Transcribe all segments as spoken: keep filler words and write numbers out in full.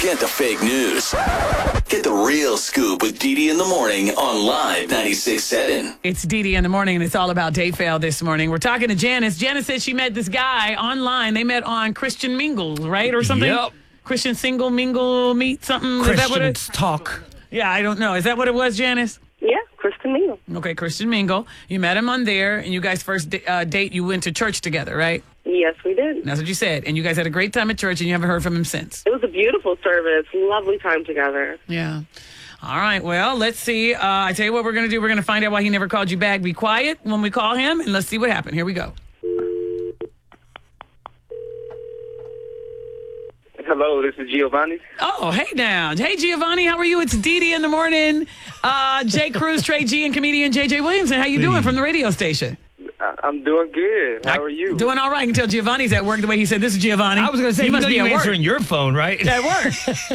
Forget the fake news. Get the real scoop with Dee Dee in the morning on Live ninety-six point seven. It's Dee Dee in the morning, and it's all about date fail this morning. We're talking to Janice. Janice said she met this guy online. They met on Christian Mingle, right? Or something? Yep. Christian Single Mingle Meet something? Is that what it, Christians talk. yeah, I don't know. Is that what it was, Janice? Yeah, Kristen Mingle. Okay, Christian Mingle. You met him on there, and you guys first uh, date, you went to church together, right? Yes, we did. That's what you said. And you guys had a great time at church, and you haven't heard from him since. It was a beautiful service. Lovely time together. Yeah. All right. Well, let's see. Uh, I tell you what we're going to do. We're going to find out why he never called you back. Be quiet when we call him, and let's see what happened. Here we go. Hello, this is Giovanni. Oh, hey now. Hey, Giovanni. How are you? It's Dee Dee in the morning. Uh, Jay Cruz, Trey G, and comedian J J Williamson. How you doing from the radio station? I- I'm doing good. How are you? Doing all right. I can tell Giovanni's at work the way he said, this is Giovanni. I was going to say, you you must know be you at work. answering your phone, right? At work.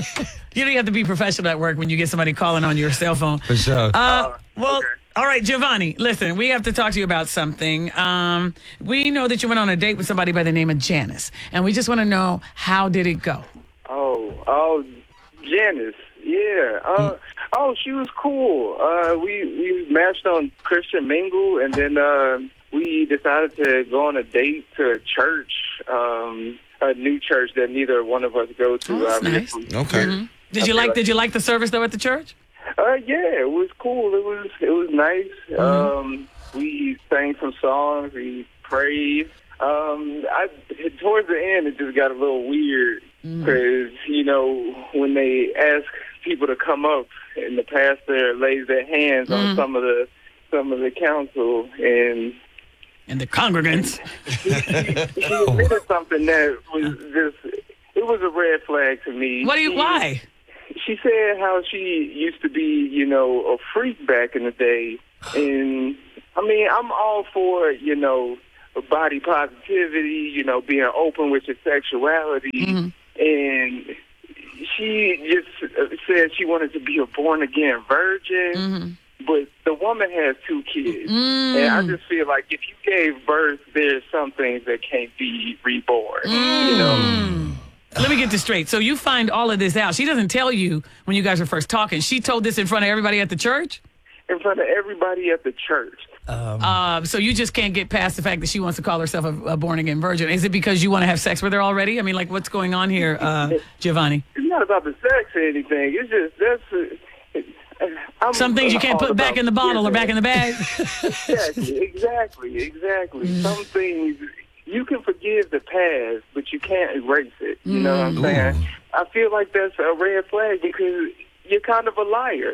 You know, you have to be professional at work when you get somebody calling on your cell phone. For sure. Uh, well, okay. all right, Giovanni, listen, we have to talk to you about something. Um, we know that you went on a date with somebody by the name of Janice, and we just want to know, how did it go? Oh, oh, Janice. Yeah. Uh, oh, she was cool. Uh, we we matched on Christian Mingle, and then uh, we decided to go on a date to a church, um, a new church that neither one of us go to. Oh, that's nice. obviously. Okay. Mm-hmm. Did you like? Did you like the service though at the church? Uh, yeah, it was cool. It was it was nice. Um, we sang some songs. We prayed. Um, I towards the end, it just got a little weird because you know when they ask people to come up and the pastor lays their hands on some of the some of the council and And the congregants. she admitted something that was just it was a red flag to me. What do you? She- Why? She said how she used to be, you know, a freak back in the day. And, I mean, I'm all for, you know, body positivity, you know, being open with your sexuality. Mm-hmm. And she just said she wanted to be a born-again virgin. Mm-hmm. But the woman has two kids. Mm. And I just feel like if you gave birth, there's some things that can't be reborn, you know? Mm. Let me get this straight. So you find all of this out. She doesn't tell you when you guys were first talking. She told this in front of everybody at the church? In front of everybody at the church. Uh, so you just can't get past the fact that she wants to call herself a, a born-again virgin. Is it because you want to have sex with her already? I mean, like, what's going on here, uh, Giovanni? It's not about the sex or anything. It's just that's. Uh, I'm, Some things you can't all put back about in the bottle or back in the bag? Exactly, exactly, exactly. Mm. Some things you can forgive the past, but you can't erase it. You know what I'm saying? I feel like that's a red flag because you're kind of a liar.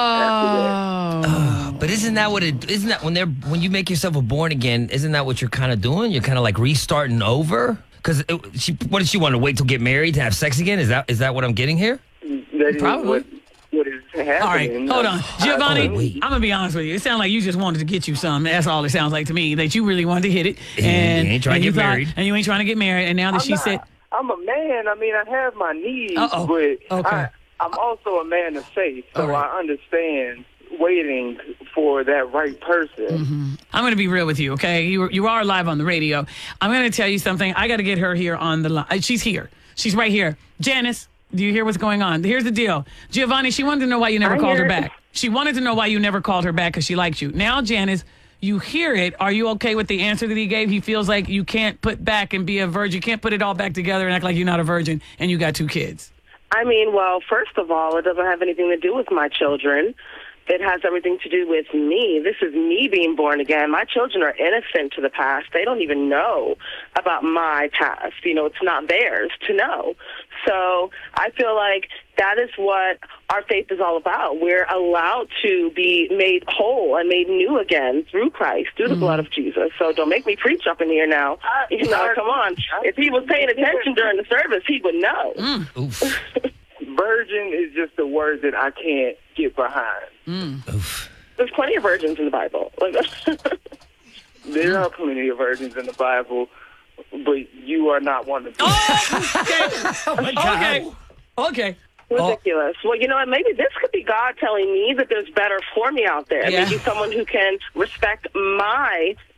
Oh. But isn't that what it? Isn't that when they're when you make yourself a born again? Isn't that what you're kind of doing? You're kind of like restarting over. Because she, what did she want to wait till get married to have sex again? Is that is that what I'm getting here? That is Probably. what, what is happening. All right, hold on. Giovanni, Oh, wait. I'm going to be honest with you. It sounds like you just wanted to get you some. That's all it sounds like to me, that you really wanted to hit it. And And, you ain't trying and to you get thought- married. And you ain't trying to get married. And now that I'm she not- said, I'm a man. I mean, I have my needs, Uh-oh. but Okay. I, I'm also a man of faith, so All right. I understand waiting for that right person. I'm going to be real with you, okay? You you are live on the radio. I'm going to tell you something. I got to get her here on the line. She's here. She's right here. Janice, do you hear what's going on? Here's the deal. Giovanni, she wanted to know why you never I called her hear it. back. She wanted to know why you never called her back because she liked you. Now, Janice, you hear it. Are you okay with the answer that he gave? He feels like you can't put back and be a virgin. You can't put it all back together and act like you're not a virgin and you got two kids. I mean, well, first of all, it doesn't have anything to do with my children. It has everything to do with me. This is me being born again. My children are innocent to the past. They don't even know about my past. You know, it's not theirs to know. So I feel like that is what our faith is all about. We're allowed to be made whole and made new again through Christ, through the blood of Jesus. So don't make me preach up in here now. You know, come on. If he was paying attention during the service, he would know. Oof. Virgin is just a word that I can't get behind. Oof. There's plenty of virgins in the Bible. There are plenty of virgins in the Bible, but you are not one of them. Oh, okay. okay. Okay. Ridiculous. Well, you know what? Maybe this could be God telling me that there's better for me out there. Yeah. Maybe someone who can respect my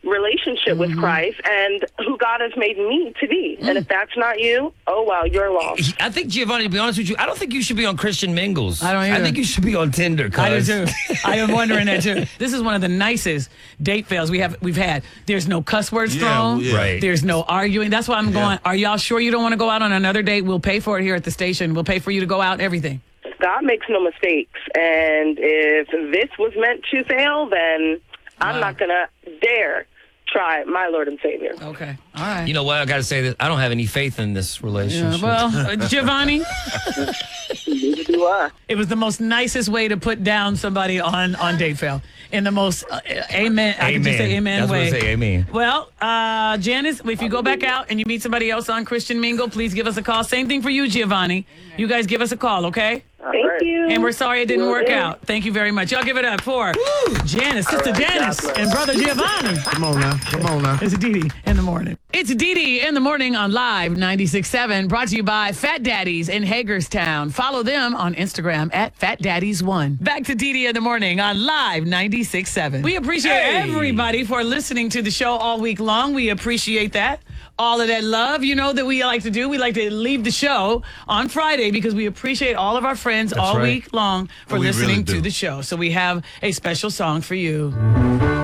relationship with Christ and who God has made me to be. And if that's not you, oh, well, you're lost. I think, Giovanni, to be honest with you, I don't think you should be on Christian Mingles. I don't either. I think you should be on Tinder. I do cuz. too. I am wondering that too. This is one of the nicest date fails we have we've had. There's no cuss words Yeah, thrown. yeah. Right. There's no arguing. That's why I'm Yeah. going. Are y'all sure you don't want to go out on another date? We'll pay for it here at the station. We'll pay for you to go out. Everything. God makes no mistakes. And if this was meant to fail, then I'm Wow. not going to dare try my Lord and Savior. Okay. All right. You know what? I got to say this. I don't have any faith in this Yeah, relationship. well, uh, Giovanni, Neither do I. it was the most nicest way to put down somebody on on date fail. In the most uh, amen. I can just say amen That's way. what I say. Amen. Well, uh, Janice, if you go back out and you meet somebody else on Christian Mingle, please give us a call. Same thing for you, Giovanni. You guys give us a call, okay? Thank right. you. And we're sorry it didn't Will work do. out. Thank you very much. Y'all give it up for Janice, Sister right, Janice, God bless. and Brother Giovanni. Come on now. Come on now. It's Dee Dee in the morning. It's Dee Dee in the morning on Live ninety-six point seven, brought to you by Fat Daddies in Hagerstown. Follow them on Instagram at Fat Daddies one. Back to Dee Dee in the morning on Live ninety-six point seven. We appreciate Hey. everybody for listening to the show all week long. We appreciate that. All of that love, you know, that we like to do. We like to leave the show on Friday because we appreciate all of our friends all right. week long for We really listening to do. the show. So we have a special song for you.